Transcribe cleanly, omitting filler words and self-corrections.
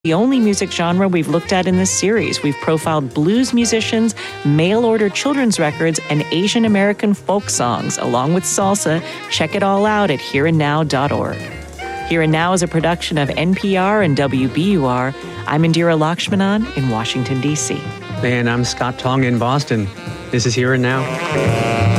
the only music genre we've looked at in this series. We've profiled blues musicians, mail-order children's records, and Asian American folk songs, along with salsa. Check it all out at hereandnow.org. Here and Now is a production of NPR and WBUR. I'm Indira Lakshmanan in Washington, D.C. And I'm Scott Tong in Boston. This is Here and Now.